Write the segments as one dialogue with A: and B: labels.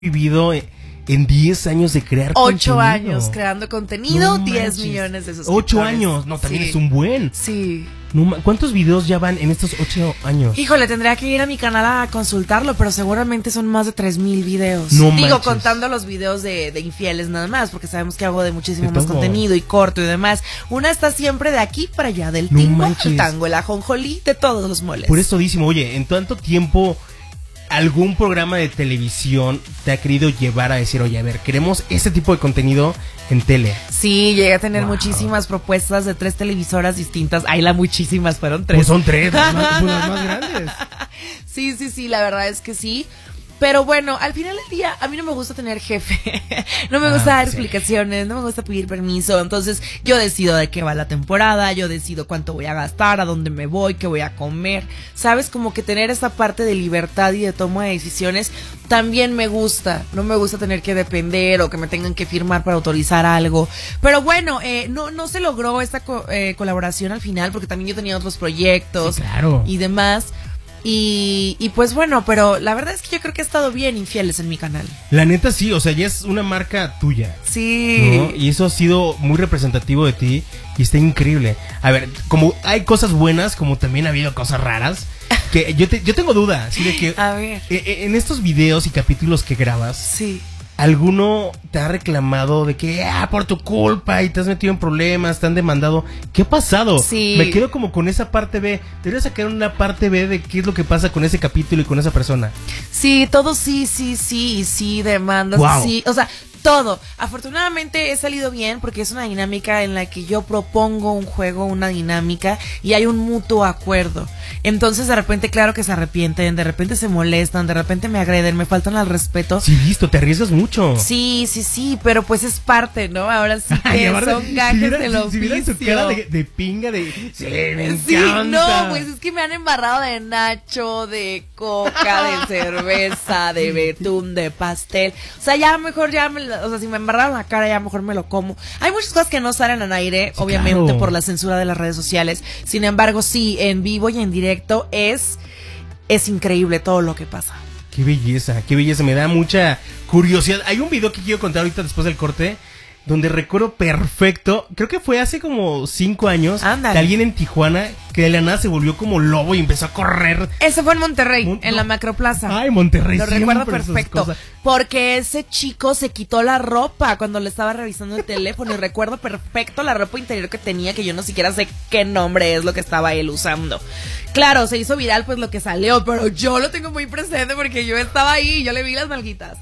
A: vivido en 10 años de crear
B: 8
A: contenido.
B: años creando contenido,
A: No
B: 10
A: manches.
B: millones de suscriptores.
A: 8 años, no, también es un buen.
B: Sí.
A: No, ¿cuántos videos ya van en estos 8 años?
B: Híjole, tendría que ir a mi canal a consultarlo, pero seguramente son más de 3,000 videos.
A: No
B: Digo,
A: manches.
B: contando los videos de infieles nada más, porque sabemos que hago de muchísimo
A: De
B: más
A: todo.
B: contenido y corto y demás. Una está siempre de aquí para allá, del
A: No
B: tingo,
A: manches.
B: el tango, el ajonjolí, de todos los moles.
A: Por eso todísimo, oye, en tanto tiempo, ¿algún programa de televisión te ha querido llevar a decir, oye, a ver, queremos este tipo de contenido en tele?
B: Sí, llegué a tener
A: Wow.
B: muchísimas propuestas de 3 televisoras distintas. Ay, muchísimas, fueron 3.
A: Pues son 3, las más grandes.
B: Sí, la verdad es que sí. Pero bueno, al final del día, a mí no me gusta tener jefe. No me gusta dar
A: sí.
B: explicaciones, no me gusta pedir permiso. Entonces, yo decido de qué va la temporada, yo decido cuánto voy a gastar, a dónde me voy, qué voy a comer. ¿Sabes? Como que tener esa parte de libertad y de toma de decisiones también me gusta. No me gusta tener que depender o que me tengan que firmar para autorizar algo. Pero bueno, no se logró esta colaboración al final porque también yo tenía otros proyectos,
A: Sí, claro.
B: y demás. Y pues bueno, pero la verdad es que yo creo que ha estado bien Infieles en mi canal.
A: La neta sí, o sea, ya es una marca tuya.
B: Sí.
A: ¿No? Y eso ha sido muy representativo de ti y está increíble. A ver, como hay cosas buenas, como también ha habido cosas raras, que yo tengo duda, así de que
B: A ver.
A: en estos videos y capítulos que grabas,
B: Sí.
A: ¿alguno te ha reclamado de que por tu culpa y te has metido en problemas, te han demandado? ¿Qué ha pasado?
B: Sí.
A: Me quedo como con esa parte B. Debería sacar una parte B de qué es lo que pasa con ese capítulo y con esa persona.
B: Sí, todo sí, demandas,
A: Wow.
B: sí, o sea, todo. Afortunadamente he salido bien porque es una dinámica en la que yo propongo un juego, una dinámica y hay un mutuo acuerdo. Entonces de repente claro que se arrepienten, de repente se molestan, de repente me agreden, me faltan al respeto.
A: Sí, listo, te arriesgas mucho.
B: Sí, pero pues es parte, ¿no? Ahora sí que
A: Ay, aparte,
B: son gajes del
A: si vieran tu
B: oficio.
A: cara de pinga de... Sí, me
B: Sí,
A: encanta.
B: no, pues es que me han embarrado de nacho, de coca, de cerveza, de betún, de pastel. O sea, ya mejor o sea, si me embarraron la cara, ya mejor me lo como. Hay muchas cosas que no salen al aire,
A: Sí,
B: obviamente,
A: claro.
B: por la censura de las redes sociales. Sin embargo, sí, en vivo y en directo es increíble todo lo que pasa.
A: Qué belleza, me da mucha curiosidad. Hay un video que quiero contar ahorita después del corte, donde recuerdo perfecto, creo que fue hace como 5 años,
B: Ándale.
A: que alguien en Tijuana, que de la nada se volvió como lobo y empezó a correr.
B: Ese fue en Monterrey, en
A: No.
B: la Macroplaza.
A: Ay, Monterrey,
B: Lo
A: siempre
B: recuerdo
A: esas
B: perfecto.
A: cosas.
B: Porque ese chico se quitó la ropa cuando le estaba revisando el teléfono. Y recuerdo perfecto la ropa interior que tenía, que yo no siquiera sé qué nombre es lo que estaba él usando. Claro, se hizo viral pues lo que salió, pero yo lo tengo muy presente porque yo estaba ahí y yo le vi las nalguitas.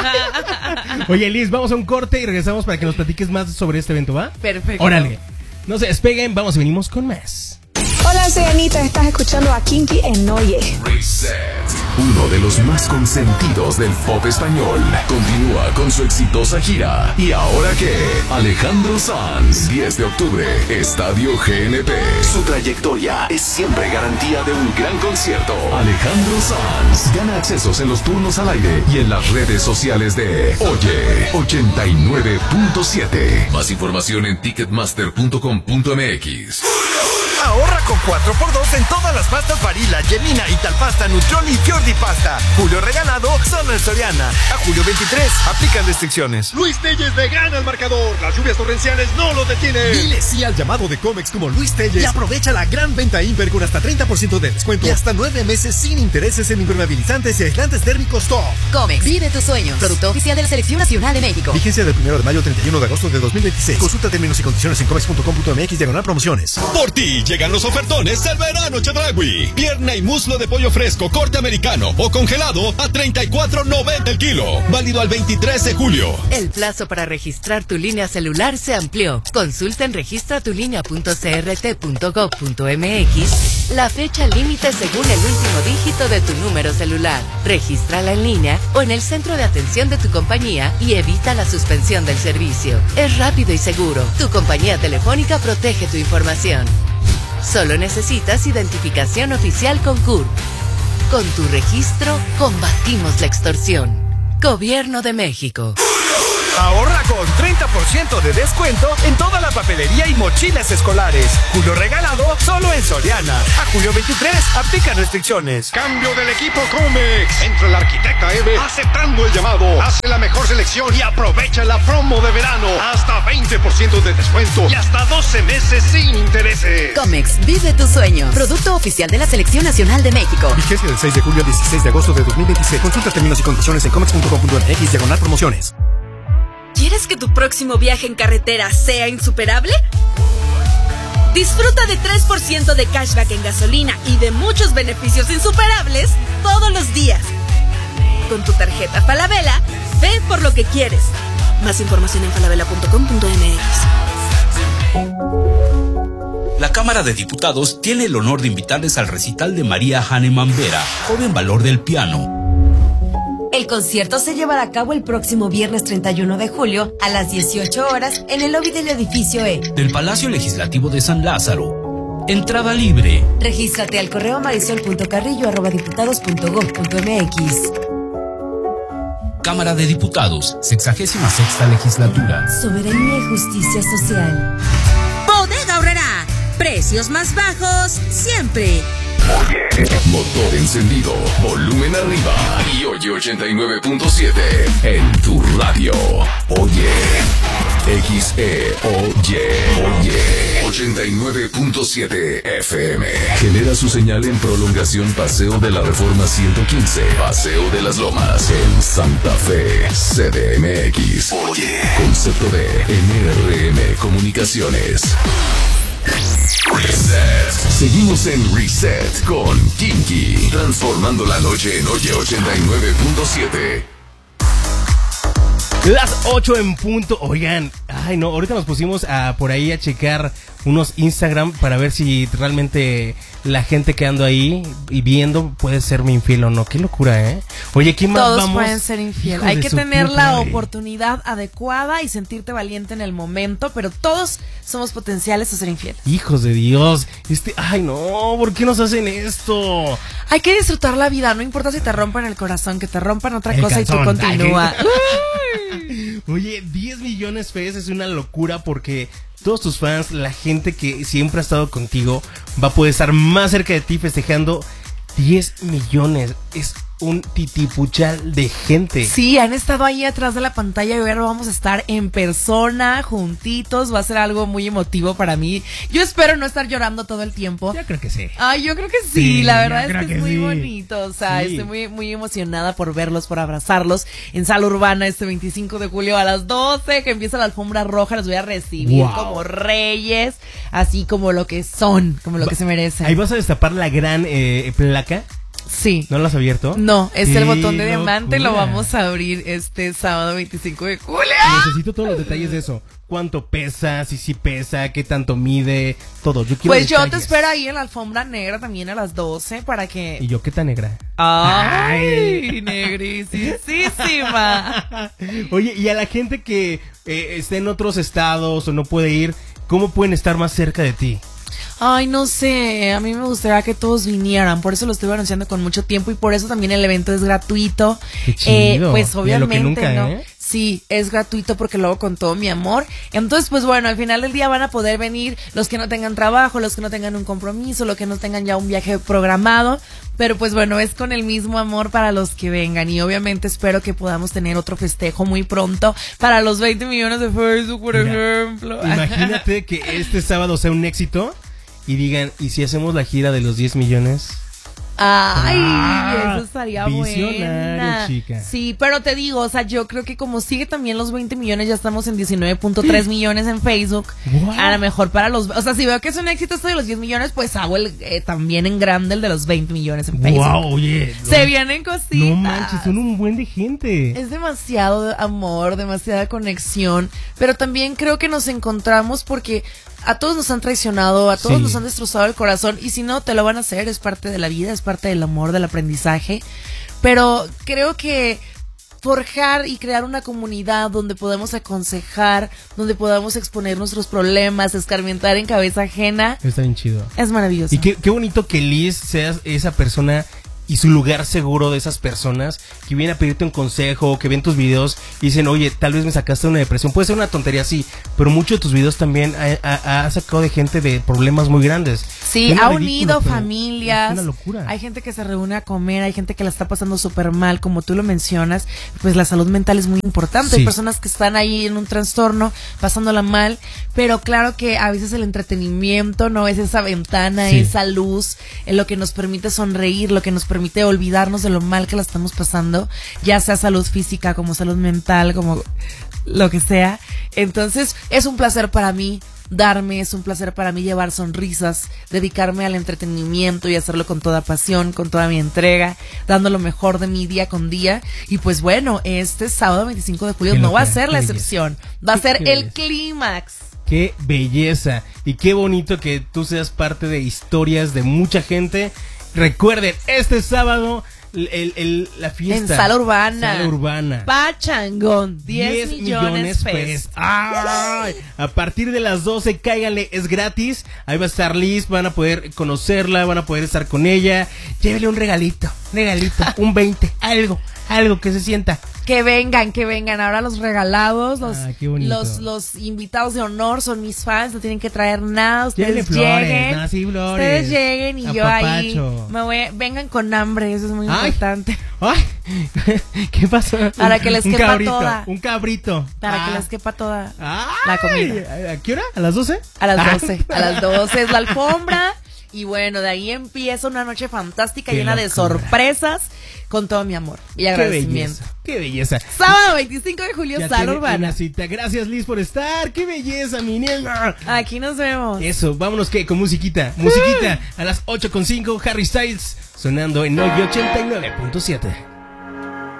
A: Oye, Liz, vamos a un corte y regresamos para que nos platiques más sobre este evento, ¿va?
B: Perfecto.
A: Órale. No se despeguen, vamos y venimos con más.
C: Hola, soy Anita, estás escuchando a Kinky en Noye.
D: Reset. Uno de los más consentidos del pop español continúa con su exitosa gira. ¿Y ahora qué? Alejandro Sanz, 10 de octubre, Estadio GNP. Su trayectoria es siempre garantía de un gran concierto. Alejandro Sanz gana accesos en los turnos al aire y en las redes sociales de Oye 89.7. Más información en ticketmaster.com.mx.
E: Ahorra con 4x2 en todas las pastas Barilla, Jelina, Italpasta, Nutroli y Fiordi Pasta. Julio regalado solo en Soriana. A julio 23, aplican restricciones.
F: Luis Telles le gana al marcador. Las lluvias torrenciales no lo detienen. Dile sí al llamado de Comex como Luis Telles y aprovecha la gran venta Imper con hasta 30% de descuento y hasta 9 meses sin intereses en impermeabilizantes y aislantes térmicos top.
G: Comex, vive tus sueños. Producto oficial de la Selección Nacional de México.
F: Vigencia del 1 de mayo al 31 de agosto de 2026. Consulta términos y condiciones en comex.com.mx/promociones.
H: Por ti llegan los ofertones del verano Chedraui. Pierna y muslo de pollo fresco, corte americano o congelado a $34.90 el kilo. Válido al 23 de julio.
G: El plazo para registrar tu línea celular se amplió. Consulta en registratulinea.crt.gov.mx la fecha límite según el último dígito de tu número celular. Regístrala en línea o en el centro de atención de tu compañía y evita la suspensión del servicio. Es rápido y seguro. Tu compañía telefónica protege tu información. Solo necesitas identificación oficial con CURP. Con tu registro, combatimos la extorsión. Gobierno de México.
E: Ahorra con 30% de descuento en toda la papelería y mochilas escolares. Julio regalado solo en Soriana. A julio 23, aplica restricciones.
F: Cambio del equipo Comex. Entra el arquitecta Eve aceptando el llamado. Hace la mejor selección y aprovecha la promo de verano. Hasta 20% de descuento y hasta 12 meses sin intereses.
I: Comex, vive tu sueño. Producto oficial de la Selección Nacional de México.
F: Vigencia del 6 de julio al 16 de agosto de 2026. Consulta términos y condiciones en comex.com.mx/promociones.
I: ¿Quieres que tu próximo viaje en carretera sea insuperable? Disfruta de 3% de cashback en gasolina y de muchos beneficios insuperables todos los días. Con tu tarjeta Falabella, ve por lo que quieres. Más información en falabella.com.mx.
J: La Cámara de Diputados tiene el honor de invitarles al recital de María Hahnemann Vera, joven valor del piano.
K: El concierto se llevará a cabo el próximo viernes 31 de julio a las 18 horas en el lobby del edificio E
J: del Palacio Legislativo de San Lázaro. Entrada libre.
K: Regístrate al correo marisol.carrillo@diputados.gov.mx.
J: Cámara de Diputados, 66ª Legislatura.
K: Soberanía y justicia social.
I: Bodega Aurrerá. Precios más bajos siempre.
D: Oye, motor encendido, volumen arriba y oye 89.7 en tu radio. Oye, oye, 89.7 FM. Genera su señal en prolongación Paseo de la Reforma 115, Paseo de las Lomas, en Santa Fe, CDMX. Oye, concepto de NRM Comunicaciones. Reset. Seguimos en Reset con Kinky, transformando la noche en Oye 89.7.
A: Las 8 en punto. Oigan, ay no, ahorita nos pusimos por ahí a checar unos Instagram para ver si realmente la gente que ando ahí y viendo puede serme infiel o no. Qué locura, ¿eh? Oye, ¿quién más
B: Todos
A: vamos?
B: pueden ser infiel. Hay que tener la oportunidad adecuada y sentirte valiente en el momento, pero todos somos potenciales a ser infiel.
A: Hijos de Dios. Ay no, ¿por qué nos hacen esto?
B: Hay que disfrutar la vida, no importa si te rompan el corazón, que te rompan otra cosa calzón, y tú continúa.
A: Oye, 10 millones Fes es una locura porque todos tus fans, la gente que siempre ha estado contigo, va a poder estar más cerca de ti festejando 10 millones. Es un titipuchal de gente.
B: Sí, han estado ahí atrás de la pantalla y ahora vamos a estar en persona, juntitos. Va a ser algo muy emotivo para mí. Yo espero no estar llorando todo el tiempo.
A: Yo creo que sí.
B: Ay, yo creo que sí, la verdad es que es muy bonito. O sea, estoy muy, muy emocionada por verlos, por abrazarlos en Sala Urbana este 25 de julio a las 12, que empieza la alfombra roja. Los voy a recibir como reyes, así como lo que son, como lo que se merecen.
A: Ahí vas a destapar la gran placa.
B: Sí.
A: ¿No lo has abierto?
B: No, es el botón de diamante. Lo vamos a abrir este sábado 25 de julio.
A: Necesito todos los detalles de eso. ¿Cuánto pesa? Si sí pesa, qué tanto mide, todo. Yo quiero
B: pues
A: detalles.
B: Yo te espero ahí en la alfombra negra también a las 12 para que...
A: ¿Y yo qué tan negra?
B: Ay, negrísima.
A: Oye, y a la gente que esté en otros estados o no puede ir, ¿cómo pueden estar más cerca de ti?
B: Ay, no sé, a mí me gustaría que todos vinieran, por eso lo estoy anunciando con mucho tiempo y por eso también el evento es gratuito.
A: Qué chido.
B: Pues obviamente,
A: nunca,
B: ¿no?
A: ¿eh?
B: Sí, es gratuito porque lo hago con todo mi amor. Entonces, pues bueno, al final del día van a poder venir los que no tengan trabajo, los que no tengan un compromiso, los que no tengan ya un viaje programado. Pero pues bueno, es con el mismo amor para los que vengan. Y obviamente espero que podamos tener otro festejo muy pronto para los 20 millones de Facebook, por ejemplo.
A: Imagínate que este sábado sea un éxito y digan, ¿y si hacemos la gira de los 10 millones?
B: Ay, eso estaría
A: buena, chica.
B: Sí, pero te digo, o sea, yo creo que como sigue también los 20 millones, ya estamos en 19.3 millones en Facebook. Wow. A lo mejor para los... O sea, si veo que es un éxito esto de los 10 millones, pues hago también en grande el de los 20 millones en Facebook.
A: Wow, oye.
B: Se vienen cositas.
A: No manches, son un buen de gente.
B: Es demasiado amor, demasiada conexión, pero también creo que nos encontramos porque... A todos nos han traicionado, a todos nos han destrozado el corazón y si no, te lo van a hacer, es parte de la vida, es parte del amor, del aprendizaje, pero creo que forjar y crear una comunidad donde podamos aconsejar, donde podamos exponer nuestros problemas, escarmentar en cabeza ajena.
A: Está bien chido.
B: Es maravilloso.
A: Y qué bonito que Liz seas esa persona y su lugar seguro de esas personas que vienen a pedirte un consejo, que ven tus videos y dicen, oye, tal vez me sacaste de una depresión. Puede ser una tontería, sí, pero muchos de tus videos también ha sacado de gente de problemas muy grandes.
B: Sí, ha unido familias.
A: Es una locura.
B: Hay gente que se reúne a comer, hay gente que la está pasando súper mal, como tú lo mencionas. Pues la salud mental es muy importante. Hay personas que están ahí en un trastorno, pasándola mal, pero claro que a veces el entretenimiento no es esa ventana, esa luz, en lo que nos permite sonreír, lo que nos permite olvidarnos de lo mal que la estamos pasando, ya sea salud física, como salud mental, como lo que sea. Entonces, es un placer para mí es un placer para mí llevar sonrisas, dedicarme al entretenimiento y hacerlo con toda pasión, con toda mi entrega, dando lo mejor de mí día con día. Y pues bueno, este sábado 25 de julio no va a ser la excepción, va a ser el clímax.
A: Qué belleza y qué bonito que tú seas parte de historias de mucha gente. Recuerden, este sábado la fiesta
B: en Sala Urbana.
A: Sala Urbana.
B: Pachangón, 10 millones
A: pesos. ¡Ay! A partir de las 12, cáiganle, es gratis. Ahí va a estar Liz, van a poder conocerla, van a poder estar con ella. Llévele un regalito, un 20, algo que se sienta.
B: Que vengan. Ahora los regalados, los invitados de honor son mis fans, no tienen que traer nada. Ustedes lleguen. Ustedes lleguen y yo ahí vengan con hambre, eso es muy importante.
A: Ay, ¿qué pasa?
B: Para que les quepa toda.
A: Un cabrito.
B: Para que les quepa toda la comida.
A: ¿A qué hora? ¿A las 12?
B: A las 12. A las 12 es la alfombra. Y bueno, de ahí empieza una noche fantástica, llena de sorpresas, con todo mi amor y agradecimiento.
A: Qué belleza.
B: Sábado 25 de julio, Sala Urbana.
A: Una cita. Gracias, Liz, por estar. Qué belleza, mi niña.
B: Aquí nos vemos.
A: Eso, vámonos con musiquita. A las 8:05, Harry Styles sonando en Noy 89.7.